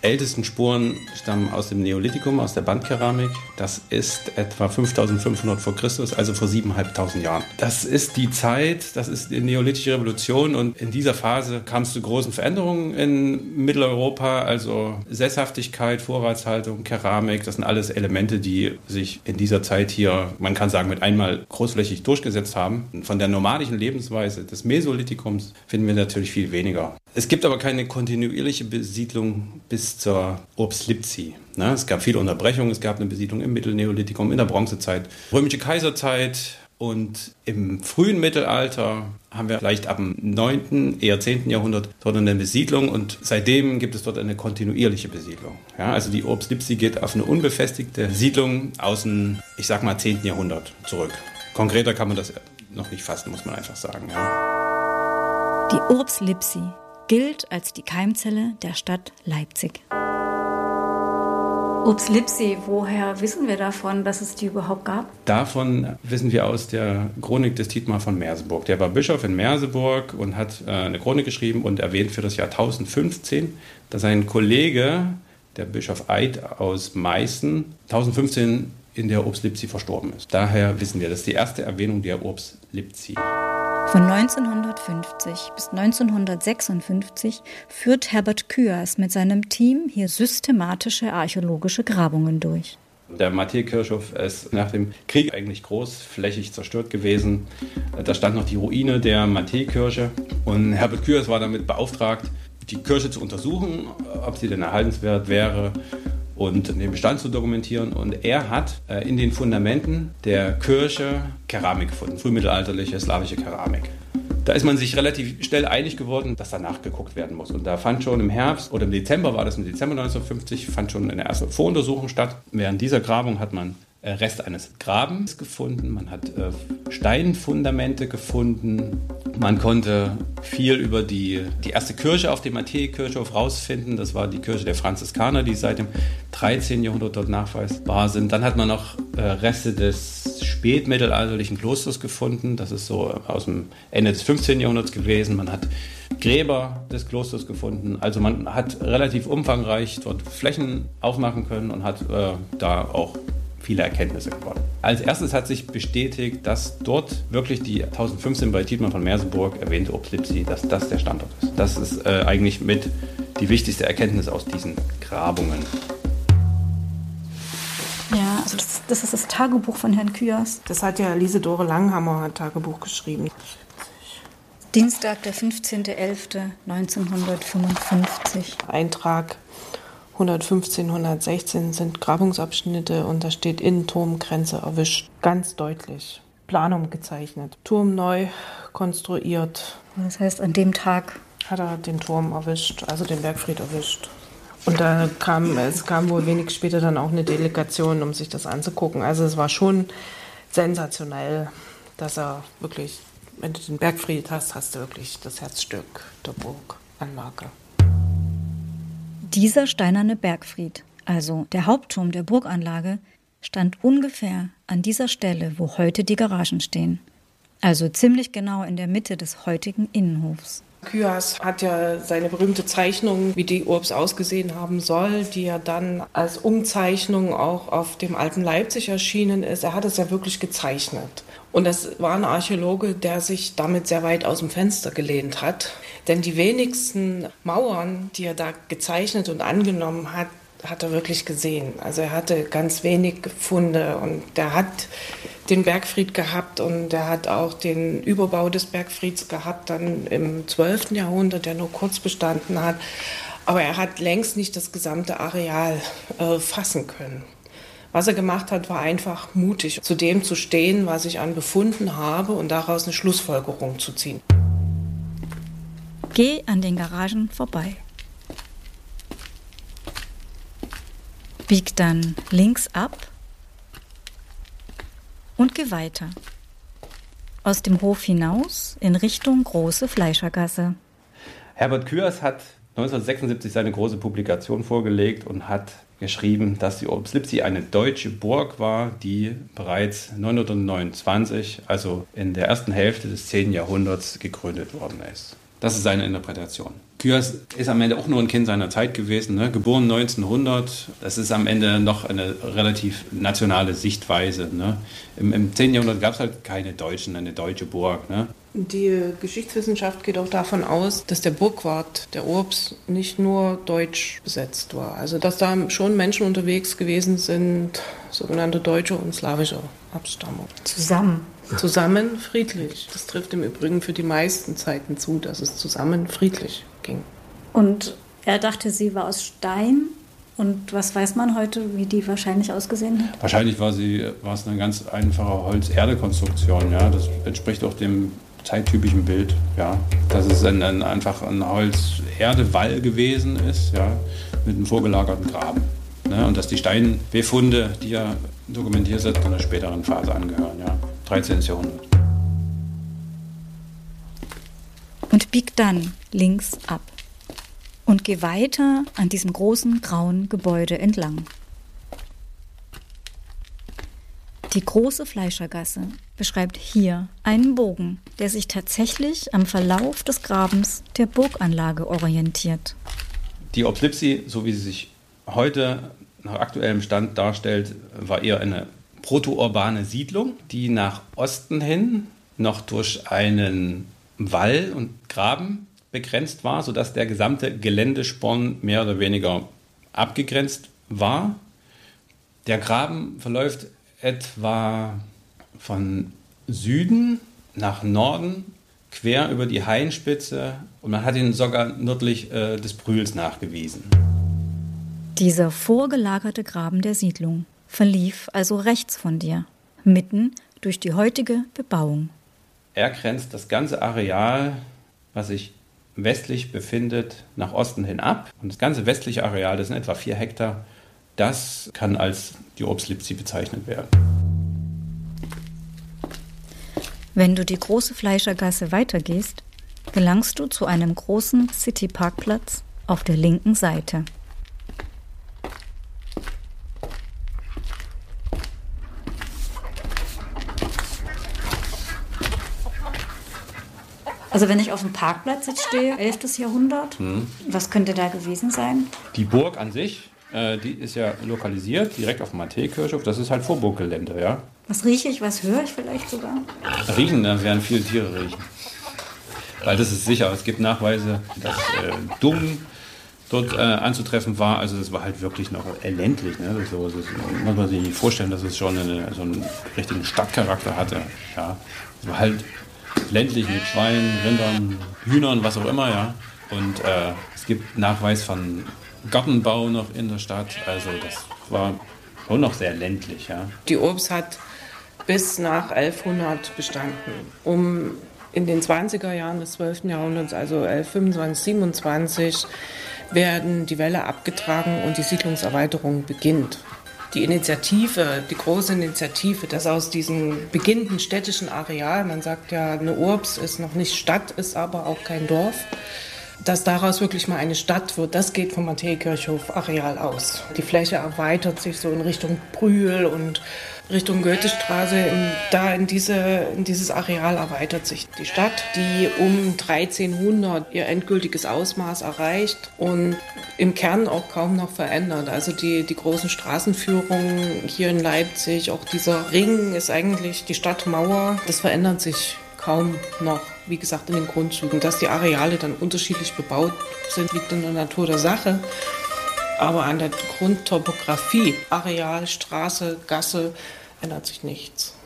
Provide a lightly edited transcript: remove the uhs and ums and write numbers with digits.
ältesten Spuren stammen aus dem Neolithikum, aus der Bandkeramik. Das ist etwa 5500 vor Christus, also vor 7.500 Jahren. Das ist die Zeit, das ist die neolithische Revolution und in dieser Phase kam es zu großen Veränderungen in Mitteleuropa, also Sesshaftigkeit, Vorratshaltung, Keramik, das sind alles Elemente, die sich in dieser Zeit hier, man kann sagen, mit einmal großflächig durchgesetzt haben. Von der nomadischen Lebensweise des Mesolithikums finden wir natürlich viel weniger. Es gibt aber keine kontinuierliche Besiedlung bis zur Urbs Lipsi. Es gab viele Unterbrechungen, es gab eine Besiedlung im Mittelneolithikum, in der Bronzezeit, römische Kaiserzeit und im frühen Mittelalter haben wir vielleicht ab dem 9., eher 10. Jahrhundert dort eine Besiedlung und seitdem gibt es dort eine kontinuierliche Besiedlung. Ja, also die Urbs Lipsi geht auf eine unbefestigte Siedlung aus dem, ich sag mal, 10. Jahrhundert zurück. Konkreter kann man das noch nicht fassen, muss man einfach sagen. Ja. Die Urbs Lipsi gilt als die Keimzelle der Stadt Leipzig. Urbs Lipsi, woher wissen wir davon, dass es die überhaupt gab? Davon wissen wir aus der Chronik des Dietmar von Merseburg. Der war Bischof in Merseburg und hat eine Chronik geschrieben und erwähnt für das Jahr 1015, dass ein Kollege, der Bischof Eid aus Meißen, 1015 in der Urbs Lipsi verstorben ist. Daher wissen wir, das ist die erste Erwähnung der Urbs Lipsi. Von 1950 bis 1956 führt Herbert Küas mit seinem Team hier systematische archäologische Grabungen durch. Der Matthäikirchhof ist nach dem Krieg eigentlich großflächig zerstört gewesen. Da stand noch die Ruine der Matthäikirche und Herbert Küas war damit beauftragt, die Kirche zu untersuchen, ob sie denn erhaltenswert wäre und den Bestand zu dokumentieren. Und er hat in den Fundamenten der Kirche Keramik gefunden, frühmittelalterliche slawische Keramik. Da ist man sich relativ schnell einig geworden, dass da nachgeguckt werden muss. Und da fand schon im Herbst oder im Dezember, war das im Dezember 1950, fand schon eine erste Voruntersuchung statt. Während dieser Grabung hat man Reste eines Grabens gefunden, man hat Steinfundamente gefunden, man konnte viel über die erste Kirche auf dem Matthäikirchhof rausfinden. Das war die Kirche der Franziskaner, die seit dem 13. Jahrhundert dort nachweisbar sind. Dann hat man noch Reste des spätmittelalterlichen Klosters gefunden. Das ist so aus dem Ende des 15. Jahrhunderts gewesen. Man hat Gräber des Klosters gefunden. Also man hat relativ umfangreich dort Flächen aufmachen können und hat da auch viele Erkenntnisse gewonnen. Als erstes hat sich bestätigt, dass dort wirklich die 1015 bei Dietmar von Merseburg erwähnte Urbs Lipsi, dass das der Standort ist. Das ist eigentlich mit die wichtigste Erkenntnis aus diesen Grabungen. Ja, also das ist das Tagebuch von Herrn Küas. Das hat ja Liesedore Langhammer ein Tagebuch geschrieben. Dienstag, der 15.11.1955. Eintrag 115, 116 sind Grabungsabschnitte und da steht Innenturmgrenze erwischt. Ganz deutlich. Planung gezeichnet. Turm neu konstruiert. Das heißt, an dem Tag hat er den Turm erwischt, also den Bergfried erwischt. Und da kam wohl wenig später dann auch eine Delegation, um sich das anzugucken. Also es war schon sensationell, dass er wirklich, wenn du den Bergfried hast, hast du wirklich das Herzstück der Burg an Marke. Dieser steinerne Bergfried, also der Hauptturm der Burganlage, stand ungefähr an dieser Stelle, wo heute die Garagen stehen. Also ziemlich genau in der Mitte des heutigen Innenhofs. Küas hat ja seine berühmte Zeichnung, wie die Urbs ausgesehen haben soll, die ja dann als Umzeichnung auch auf dem alten Leipzig erschienen ist. Er hat es ja wirklich gezeichnet. Und das war ein Archäologe, der sich damit sehr weit aus dem Fenster gelehnt hat. Denn die wenigsten Mauern, die er da gezeichnet und angenommen hat, hat er wirklich gesehen. Also er hatte ganz wenig Funde und der hat den Bergfried gehabt und er hat auch den Überbau des Bergfrieds gehabt, dann im 12. Jahrhundert, der nur kurz bestanden hat. Aber er hat längst nicht das gesamte Areal fassen können. Was er gemacht hat, war einfach mutig, zu dem zu stehen, was ich an Befunden habe und daraus eine Schlussfolgerung zu ziehen. Geh an den Garagen vorbei. Bieg dann links ab und geh weiter. Aus dem Hof hinaus in Richtung Große Fleischergasse. Herbert Küas hat 1976 seine große Publikation vorgelegt und hat geschrieben, dass die Urbs Lipsi eine deutsche Burg war, die bereits 929, also in der ersten Hälfte des 10. Jahrhunderts, gegründet worden ist. Das ist seine Interpretation. Küers ist am Ende auch nur ein Kind seiner Zeit gewesen, ne? Geboren 1900. Das ist am Ende noch eine relativ nationale Sichtweise. Ne? Im 10. Jahrhundert gab es halt keine Deutschen, eine deutsche Burg. Ne? Die Geschichtswissenschaft geht auch davon aus, dass der Burgwart, der Urbs, nicht nur deutsch besetzt war. Also dass da schon Menschen unterwegs gewesen sind, sogenannte deutsche und slawische Abstammung. Zusammen friedlich. Das trifft im Übrigen für die meisten Zeiten zu, dass es zusammen friedlich ging. Und er dachte, sie war aus Stein. Und was weiß man heute, wie die wahrscheinlich ausgesehen hat? Wahrscheinlich war es eine ganz einfache Holz-Erde-Konstruktion. Ja? Das entspricht auch dem zeittypischen Bild. Ja? Dass es einfach ein Holz-Erde-Wall gewesen ist, ja? Mit einem vorgelagerten Graben. Ne? Und dass die Steinbefunde, die ja dokumentiert sind, einer späteren Phase angehören. Ja? 13. Jahrhundert. Und bieg dann links ab und geh weiter an diesem großen grauen Gebäude entlang. Die große Fleischergasse beschreibt hier einen Bogen, der sich tatsächlich am Verlauf des Grabens der Burganlage orientiert. Die Ops-Lipsi, so wie sie sich heute nach aktuellem Stand darstellt, war eher eine proto-urbane Siedlung, die nach Osten hin noch durch einen Wall und Graben begrenzt war, sodass der gesamte Geländesporn mehr oder weniger abgegrenzt war. Der Graben verläuft etwa von Süden nach Norden, quer über die Hainspitze, und man hat ihn sogar nördlich des Brühls nachgewiesen. Dieser vorgelagerte Graben der Siedlung verlief also rechts von dir, mitten durch die heutige Bebauung. Er grenzt das ganze Areal, was sich westlich befindet, nach Osten hin ab. Und das ganze westliche Areal, das sind etwa 4 Hektar, das kann als die Ops-Lipsi bezeichnet werden. Wenn du die große Fleischergasse weitergehst, gelangst du zu einem großen City-Parkplatz auf der linken Seite. Also wenn ich auf dem Parkplatz jetzt stehe, 11. Jahrhundert, was könnte da gewesen sein? Die Burg an sich, die ist ja lokalisiert, direkt auf dem Matthäkirchhof. Das ist halt Vorburggelände, ja. Was rieche ich, was höre ich vielleicht sogar? Riechen, da werden viele Tiere riechen. Weil das ist sicher. Es gibt Nachweise, dass Dung dort anzutreffen war. Also das war halt wirklich noch ländlich. Ne? Das muss man sich nicht vorstellen, dass es schon so einen richtigen Stadtcharakter hatte. Ja. Es war halt ländlich mit Schweinen, Rindern, Hühnern, was auch immer. Ja. Und es gibt Nachweis von Gartenbau noch in der Stadt. Also das war schon noch sehr ländlich. Ja. Die Urbs hat bis nach 1100 bestanden. In den 20er Jahren des 12. Jahrhunderts, also 1125, 27, werden die Wälle abgetragen und die Siedlungserweiterung beginnt. Die Initiative, die große Initiative, dass aus diesem beginnenden städtischen Areal, man sagt ja, eine Urbs ist noch nicht Stadt, ist aber auch kein Dorf, dass daraus wirklich mal eine Stadt wird, das geht vom Matthäkirchhof-Areal aus. Die Fläche erweitert sich so in Richtung Brühl und Richtung Goethestraße. In dieses Areal erweitert sich die Stadt, die um 1300 ihr endgültiges Ausmaß erreicht und im Kern auch kaum noch verändert. Also die großen Straßenführungen hier in Leipzig, auch dieser Ring ist eigentlich die Stadtmauer, das verändert sich kaum noch, wie gesagt, in den Grundzügen. Dass die Areale dann unterschiedlich bebaut sind, liegt in der Natur der Sache. Aber an der Grundtopografie, Areal, Straße, Gasse, ändert sich nichts.